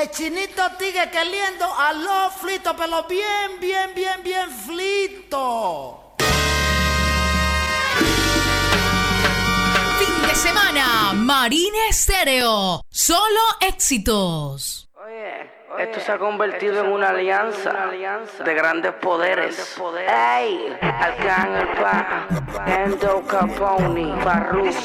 El chinito sigue queriendo a los fritos, pero bien frito. Fin de semana, Marina Estéreo. Solo éxitos. Esto se ha convertido en una alianza de grandes poderes. ¡Ey! Arcángel Pa, Endo Capone, Farruko.